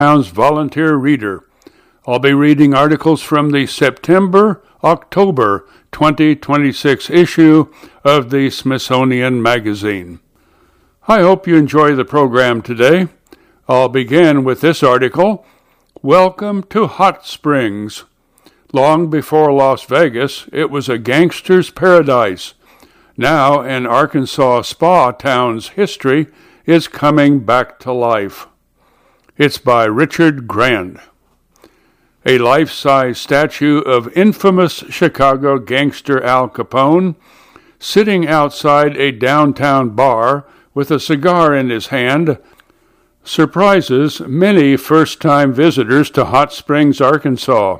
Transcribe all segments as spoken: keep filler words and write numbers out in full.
Towns Volunteer Reader. I'll be reading articles from the September-October twenty twenty-six issue of the Smithsonian Magazine. I hope you enjoy the program today. I'll begin with this article, Welcome to Hot Springs. Long before Las Vegas, it was a gangster's paradise. Now an Arkansas spa town's history is coming back to life. It's by Richard Grant. A life-size statue of infamous Chicago gangster Al Capone, sitting outside a downtown bar with a cigar in his hand, surprises many first-time visitors to Hot Springs, Arkansas.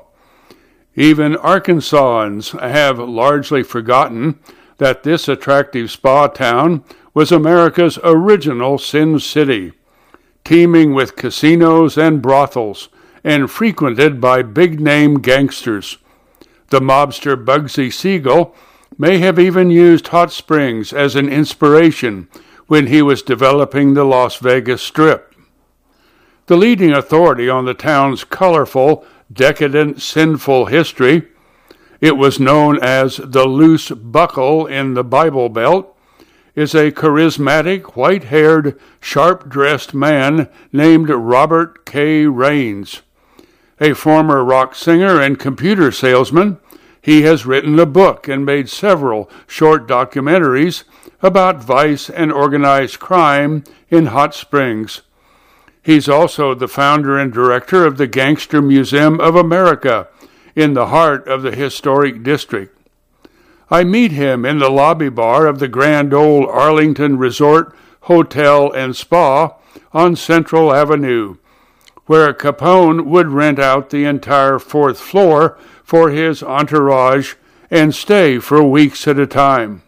Even Arkansans have largely forgotten that this attractive spa town was America's original Sin City, teeming with casinos and brothels, and frequented by big-name gangsters. The mobster Bugsy Siegel may have even used Hot Springs as an inspiration when he was developing the Las Vegas Strip. The leading authority on the town's colorful, decadent, sinful history, it was known as the Loose Buckle in the Bible Belt, is a charismatic, white-haired, sharp-dressed man named Robert K. Raines. A former rock singer and computer salesman, he has written a book and made several short documentaries about vice and organized crime in Hot Springs. He's also the founder and director of the Gangster Museum of America in the heart of the historic district. I meet him in the lobby bar of the Grand Ole Arlington Resort Hotel and Spa on Central Avenue, where Capone would rent out the entire fourth floor for his entourage and stay for weeks at a time.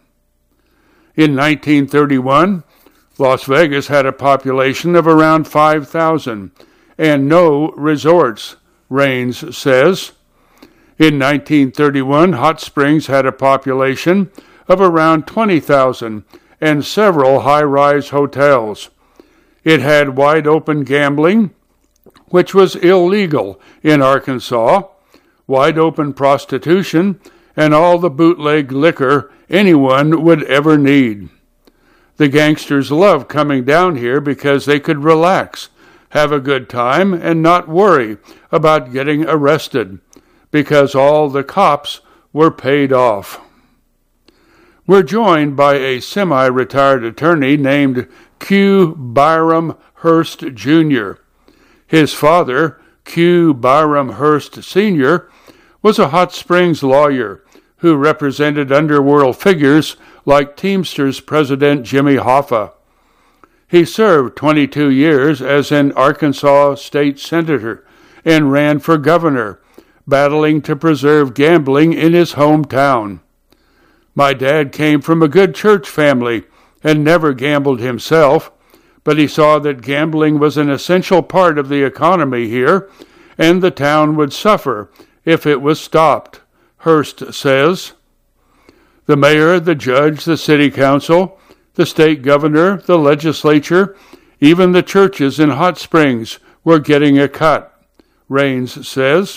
In nineteen thirty-one, Las Vegas had a population of around five thousand and no resorts, Raines says. In nineteen thirty-one, Hot Springs had a population of around twenty thousand and several high-rise hotels. It had wide-open gambling, which was illegal in Arkansas, wide-open prostitution, and all the bootleg liquor anyone would ever need. The gangsters loved coming down here because they could relax, have a good time, and not worry about getting arrested, because all the cops were paid off. We're joined by a semi-retired attorney named Q. Byram Hurst, Junior His father, Q. Byram Hurst, Senior, was a Hot Springs lawyer who represented underworld figures like Teamsters President Jimmy Hoffa. He served twenty-two years as an Arkansas state senator and ran for governor, battling to preserve gambling in his hometown. My dad came from a good church family and never gambled himself, but he saw that gambling was an essential part of the economy here, and the town would suffer if it was stopped, Hurst says. The mayor, the judge, the city council, the state governor, the legislature, even the churches in Hot Springs were getting a cut, Raines says.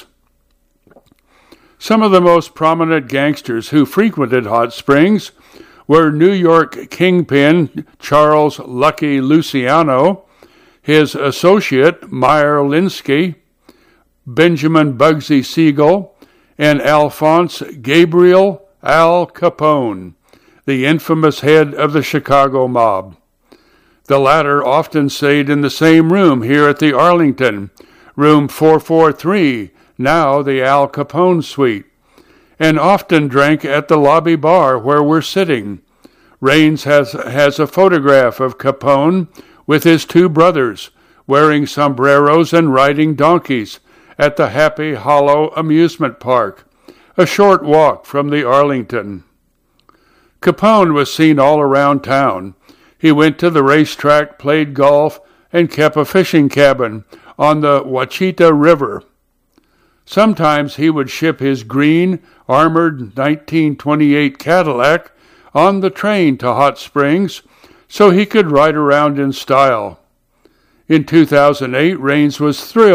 Some of the most prominent gangsters who frequented Hot Springs were New York kingpin Charles Lucky Luciano, his associate Meyer Linsky, Benjamin Bugsy Siegel, and Alphonse Gabriel Al Capone, the infamous head of the Chicago mob. The latter often stayed in the same room here at the Arlington, room four forty-three, now the Al Capone suite, and often drank at the lobby bar where we're sitting. Raines has, has a photograph of Capone with his two brothers, wearing sombreros and riding donkeys at the Happy Hollow Amusement Park, a short walk from the Arlington. Capone was seen all around town. He went to the racetrack, played golf, and kept a fishing cabin on the Wachita River. Sometimes he would ship his green, armored nineteen twenty-eight Cadillac on the train to Hot Springs so he could ride around in style. In two thousand eight, Raines was thrilled